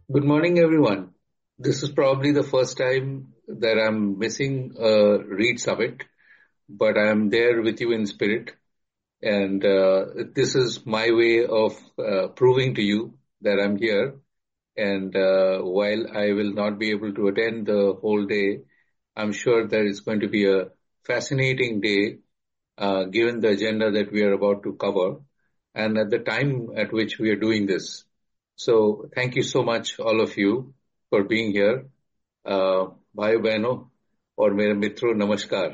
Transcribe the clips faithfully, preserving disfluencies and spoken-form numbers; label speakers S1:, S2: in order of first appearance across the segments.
S1: Good morning, everyone. This is probably the first time that I'm missing a Read Summit, but I'm there with you in spirit. And uh, this is my way of uh, proving to you that I'm here. And uh, while I will not be able to attend the whole day, I'm sure that it's going to be a fascinating day, uh, given the agenda that we are about to cover and at the time at which we are doing this. So thank you so much, all of you, for being here. Uh, भाइयों बहनों और मेरे मित्रों नमस्कार.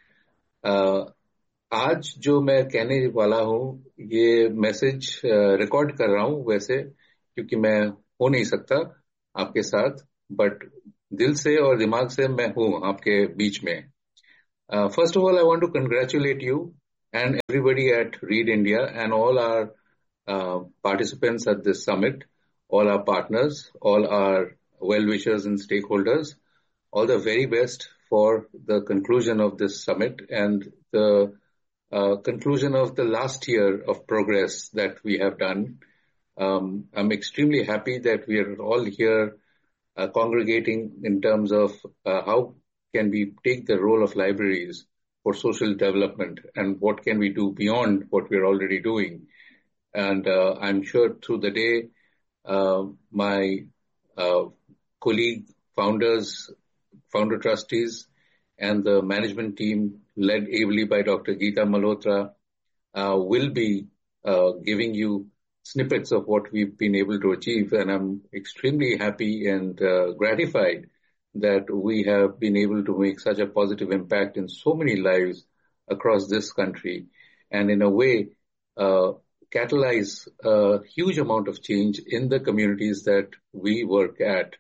S1: uh, आज जो मैं कहने वाला हूँ ये मैसेज रिकॉर्ड कर रहा हूँ वैसे क्योंकि मैं हो नहीं सकता आपके साथ, बट दिल से और दिमाग से मैं हूँ आपके बीच में. Uh, first of all, I want to congratulate you and everybody at Read India and all our uh, participants at this summit, all our partners, all our well-wishers and stakeholders. All the very best for the conclusion of this summit and the uh, conclusion of the last year of progress that we have done. Um, I'm extremely happy that we are all here uh, congregating in terms of uh, how can we take the role of libraries for social development and what can we do beyond what we're already doing. And uh, I'm sure through the day, uh, my uh, colleague founders, founder trustees, and the management team led ably by Doctor Geeta Malhotra uh, will be uh, giving you snippets of what we've been able to achieve. And I'm extremely happy and uh, gratified that we have been able to make such a positive impact in so many lives across this country and in a way uh, catalyze a huge amount of change in the communities that we work at.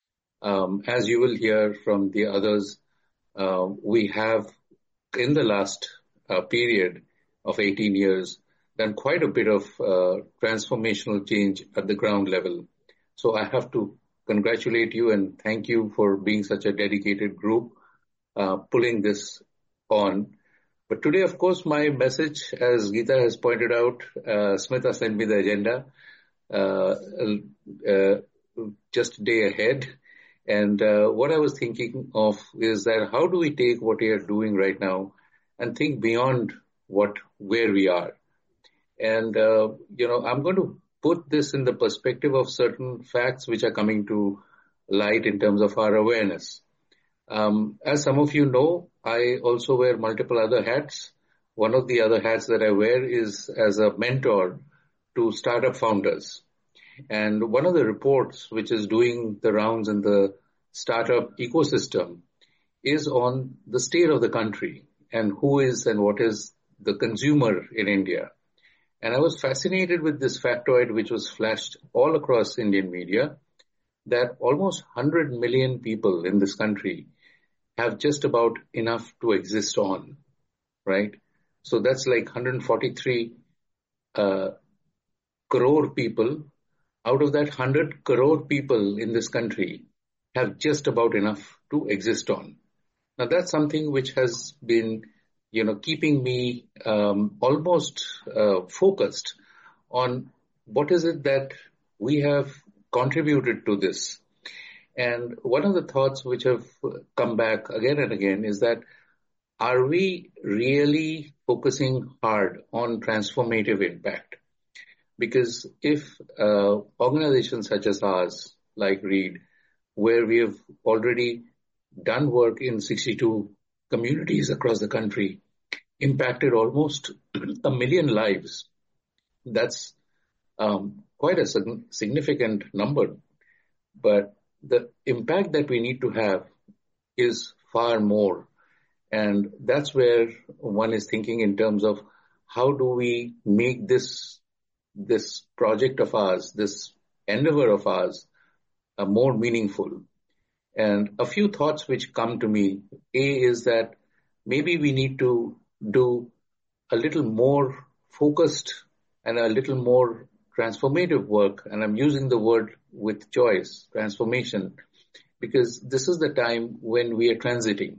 S1: Um, as you will hear from the others, uh, we have in the last uh, period of eighteen years done quite a bit of uh, transformational change at the ground level. So I have to congratulate you and thank you for being such a dedicated group uh, pulling this on. But today, of course, my message, as Geeta has pointed out, uh, Smita sent me the agenda uh, uh, just a day ahead. And uh, what I was thinking of is that how do we take what we are doing right now and think beyond what where we are? And, uh, you know, I'm going to put this in the perspective of certain facts which are coming to light in terms of our awareness. Um, as some of you know, I also wear multiple other hats. One of the other hats that I wear is as a mentor to startup founders. And one of the reports which is doing the rounds in the startup ecosystem is on the state of the country and who is and what is the consumer in India. And I was fascinated with this factoid which was flashed all across Indian media that almost one hundred million people in this country have just about enough to exist on, right? So that's like one hundred forty-three uh, crore people. Out of that one hundred crore people in this country have just about enough to exist on. Now that's something which has been, you know, keeping me um, almost uh, focused on what is it that we have contributed to this. And one of the thoughts which have come back again and again is that are we really focusing hard on transformative impact? Because if uh, organizations such as ours, like Read, where we have already done work in sixty-two communities across the country, impacted almost a million lives, that's um, quite a significant number. But the impact that we need to have is far more. And that's where one is thinking in terms of how do we make this this project of ours, this endeavor of ours, uh, more meaningful. And a few thoughts which come to me. A is that maybe we need to do a little more focused and a little more transformative work. And I'm using the word with choice, transformation, because this is the time when we are transiting.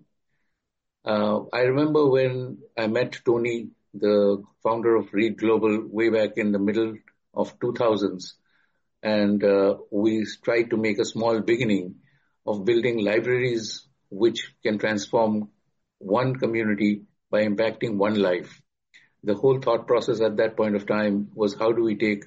S1: Uh, I remember when I met Tony, the founder of Read Global, way back in the middle of two thousands. and uh, we try to make a small beginning of building libraries which can transform one community by impacting one life. The whole thought process at that point of time was, how do we take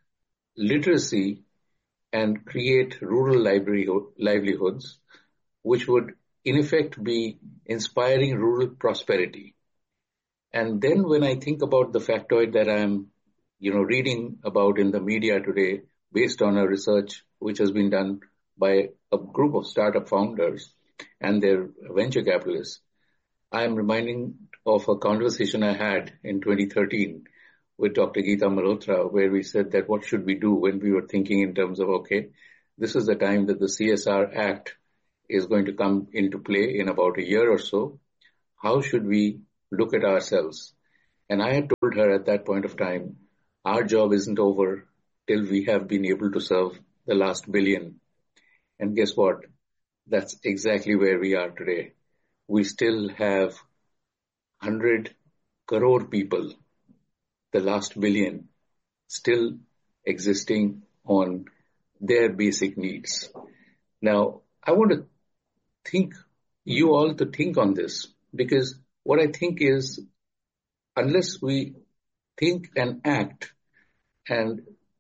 S1: literacy and create rural library livelihoods, which would in effect be inspiring rural prosperity. And then when I think about the factoid that I'm, you know, reading about in the media today, based on a research which has been done by a group of startup founders and their venture capitalists, I am reminding of a conversation I had in twenty thirteen with Doctor Geeta Malhotra, where we said that what should we do when we were thinking in terms of, okay, this is the time that the C S R Act is going to come into play in about a year or so. How should we look at ourselves? And I had told her at that point of time, our job isn't over till we have been able to serve the last billion. And guess what? That's exactly where we are today. We still have one hundred crore people, the last billion, still existing on their basic needs. Now, I want to think you all to think on this, because what I think is, unless we think and act, and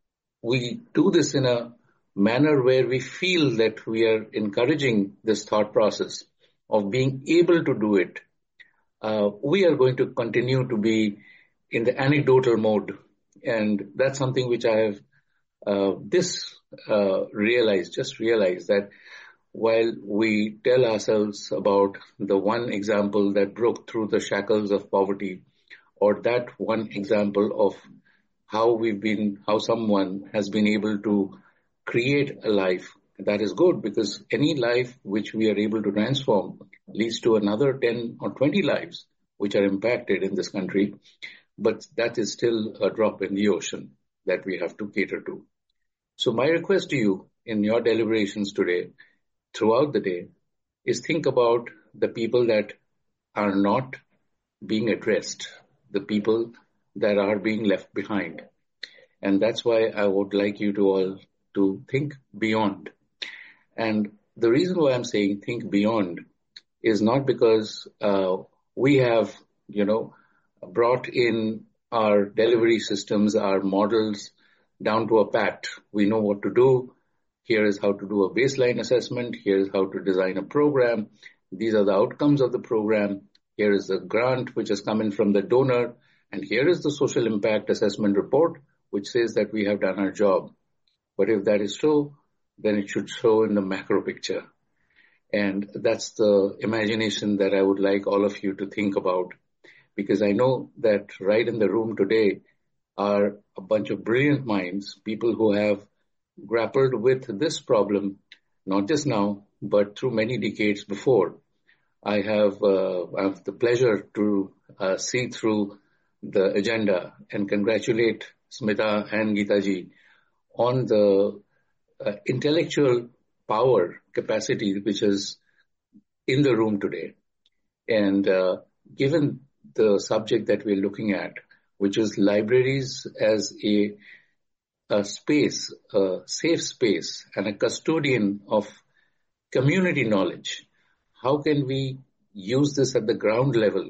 S1: we do this in a manner where we feel that we are encouraging this thought process of being able to do it, uh, we are going to continue to be in the anecdotal mode. And that's something which I have uh, this uh, realized, just realized that while we tell ourselves about the one example that broke through the shackles of poverty, or that one example of how we've been, how someone has been able to create a life, that is good, because any life which we are able to transform leads to another ten or twenty lives which are impacted in this country. But that is still a drop in the ocean that we have to cater to. So my request to you in your deliberations today, throughout the day, is think about the people that are not being addressed, the people that are being left behind. And that's why I would like you to all to think beyond. And the reason why I'm saying think beyond is not because uh, we have, you know, brought in our delivery systems, our models down to a pat. We know what to do. Here is how to do a baseline assessment. Here is how to design a program. These are the outcomes of the program. Here is the grant which has come in from the donor. And here is the social impact assessment report, which says that we have done our job. But if that is so, then it should show in the macro picture. And that's the imagination that I would like all of you to think about, because I know that right in the room today are a bunch of brilliant minds, people who have grappled with this problem, not just now, but through many decades before. I have, uh, I have the pleasure to uh, see through the agenda and congratulate Smita and Geetaji on the uh, intellectual power capacity which is in the room today. And uh, given the subject that we're looking at, which is libraries as a, a space, a safe space, and a custodian of community knowledge, how can we use this at the ground level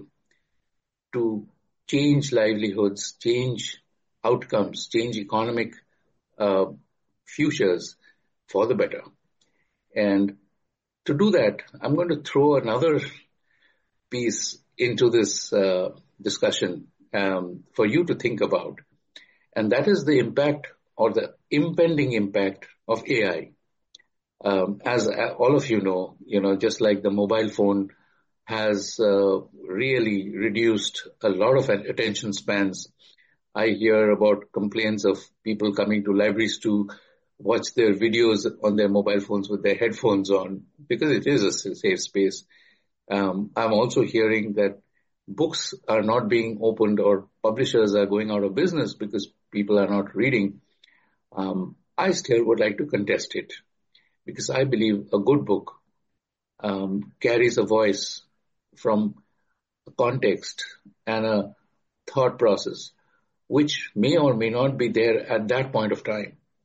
S1: to change livelihoods, change outcomes, change economic uh, futures for the better? And to do that, I'm going to throw another piece into this uh, discussion um, for you to think about. And that is the impact or the impending impact of A I. Um, as all of you know, you know, just like the mobile phone has uh, really reduced a lot of attention spans. I hear about complaints of people coming to libraries to watch their videos on their mobile phones with their headphones on, because it is a safe space. Um, I'm also hearing that books are not being opened or publishers are going out of business because people are not reading. Um, I still would like to contest it, because I believe a good book um, carries a voice from a context and a thought process which may or may not be there at that point of time.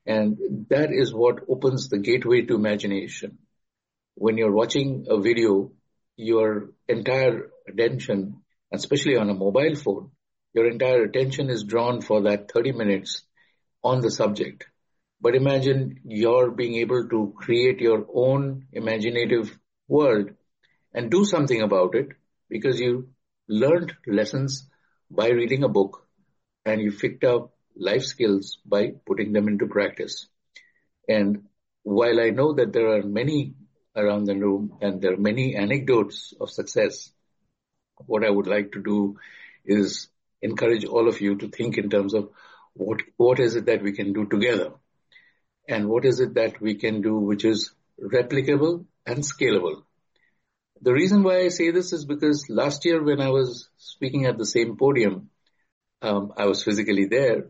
S1: And that is what opens the gateway to imagination. When you're watching a video, your entire attention, especially on a mobile phone, your entire attention is drawn for that thirty minutes on the subject. But imagine you're being able to create your own imaginative world and do something about it because you learned lessons by reading a book and you picked up life skills by putting them into practice. And while I know that there are many around the room and there are many anecdotes of success, what I would like to do is encourage all of you to think in terms of what what is it that we can do together and what is it that we can do which is replicable and scalable. The reason why I say this is because last year when I was speaking at the same podium, um, I was physically there.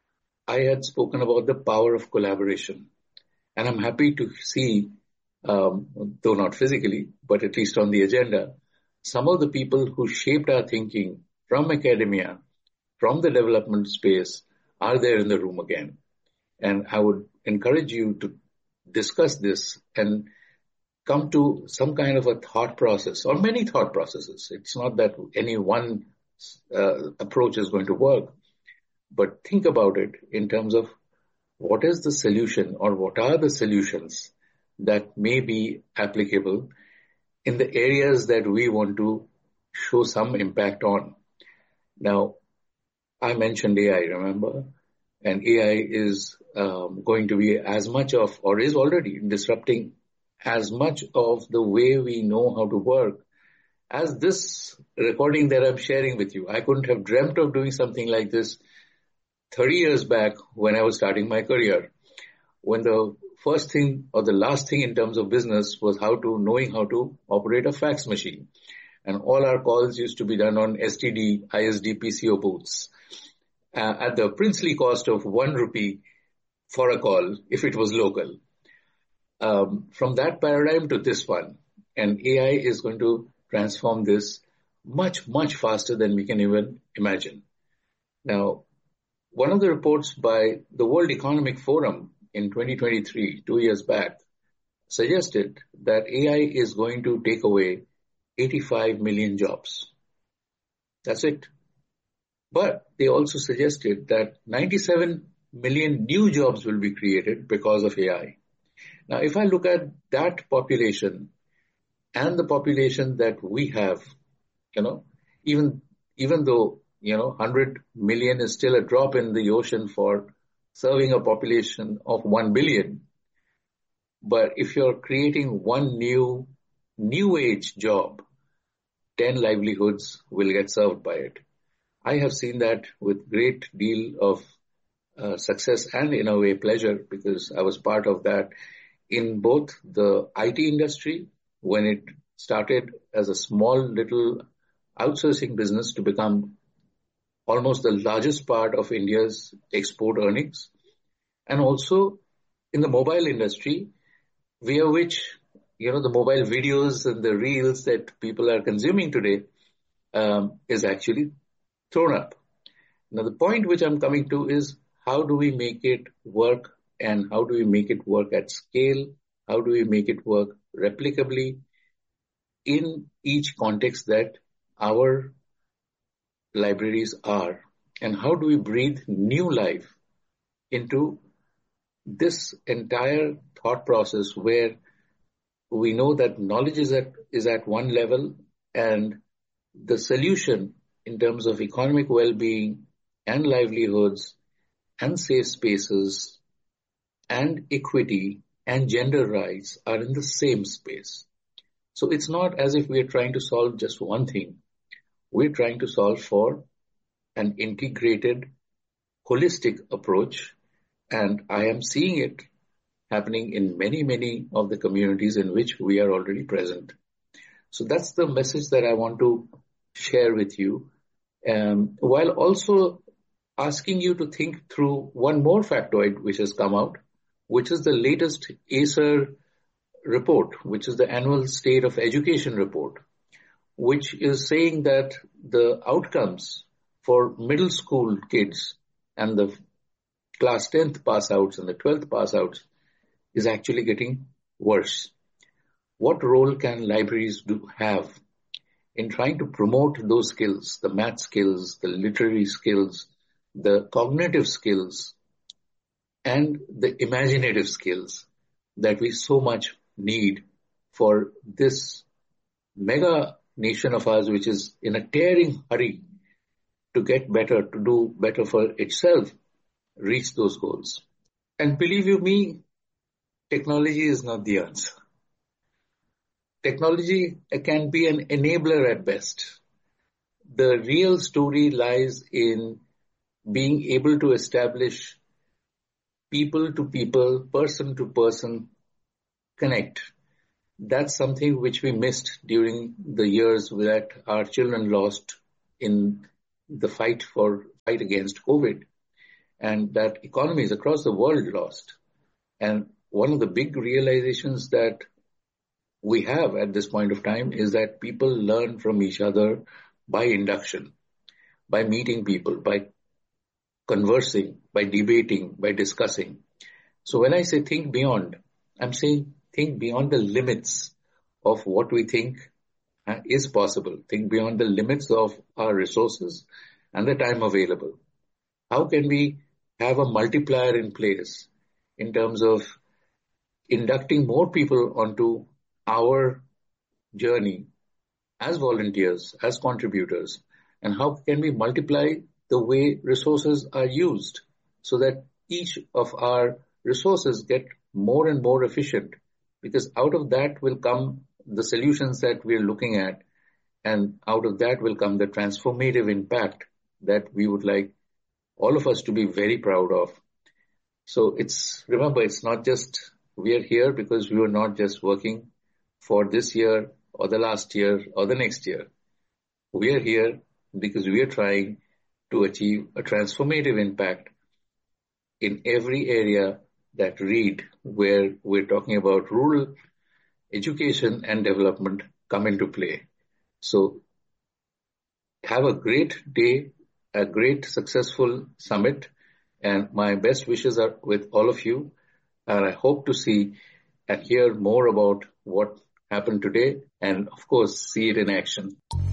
S1: I had spoken about the power of collaboration. And I'm happy to see, um, though not physically, but at least on the agenda, some of the people who shaped our thinking from academia, from the development space, are there in the room again. And I would encourage you to discuss this and come to some kind of a thought process or many thought processes. It's not that any one uh, approach is going to work, but think about it in terms of what is the solution or what are the solutions that may be applicable in the areas that we want to show some impact on. Now, I mentioned A I, remember? And A I is um, going to be as much of, or is already disrupting as much of the way we know how to work as this recording that I'm sharing with you. I couldn't have dreamt of doing something like this thirty years back when I was starting my career, when the first thing or the last thing in terms of business was how to knowing how to operate a fax machine. And all our calls used to be done on S T D, I S D, P C O booths uh, at the princely cost of one rupee for a call if it was local. Um, from that paradigm to this one, and A I is going to transform this much, much faster than we can even imagine. Now, one of the reports by the World Economic Forum in twenty twenty-three, two years back, suggested that A I is going to take away eighty-five million jobs. That's it. But they also suggested that ninety-seven million new jobs will be created because of A I. Now, if I look at that population and the population that we have, you know, even, even though, you know, one hundred million is still a drop in the ocean for serving a population of one billion. But if you're creating one new, new age job, ten livelihoods will get served by it. I have seen that with great deal of uh, success and in a way pleasure because I was part of that in both the I T industry when it started as a small little outsourcing business to become almost the largest part of India's export earnings, and also in the mobile industry, via which, you know, the mobile videos and the reels that people are consuming today um, is actually thrown up. Now, the point which I'm coming to is how do we make it work and how do we make it work at scale? How do we make it work replicably in each context that our libraries are? And how do we breathe new life into this entire thought process where we know that knowledge is at, is at one level and the solution in terms of economic well-being and livelihoods and safe spaces and equity and gender rights are in the same space. So it's not as if we are trying to solve just one thing. We're trying to solve for an integrated, holistic approach, and I am seeing it happening in many, many of the communities in which we are already present. So that's the message that I want to share with you, um, while also asking you to think through one more factoid which has come out, which is the latest ACER report, which is the annual State of Education report, which is saying that the outcomes for middle school kids and the class tenth pass outs and the twelfth pass outs is actually getting worse. What role can libraries do have in trying to promote those skills, the math skills, the literary skills, the cognitive skills, and the imaginative skills that we so much need for this mega nation of ours, which is in a tearing hurry to get better, to do better for itself, reach those goals. And believe you me, technology is not the answer. Technology can be an enabler at best. The real story lies in being able to establish people to people, person to person connect. That's something which we missed during the years that our children lost in the fight for fight against COVID, and that economies across the world lost. And one of the big realizations that we have at this point of time is that people learn from each other by induction, by meeting people, by conversing, by debating, by discussing. So when I say think beyond, I'm saying think beyond the limits of what we think uh, is possible. Think beyond the limits of our resources and the time available. How can we have a multiplier in place in terms of inducting more people onto our journey as volunteers, as contributors, and how can we multiply the way resources are used so that each of our resources get more and more efficient, because out of that will come the solutions that we're looking at, and out of that will come the transformative impact that we would like all of us to be very proud of. So it's, remember, it's not just we are here because we were not just working for this year or the last year or the next year. We are here because we are trying to achieve a transformative impact in every area that READ, where we're talking about rural education and development, come into play. So have a great day, a great successful summit, and my best wishes are with all of you. And I hope to see and hear more about what happened today and, of course, see it in action.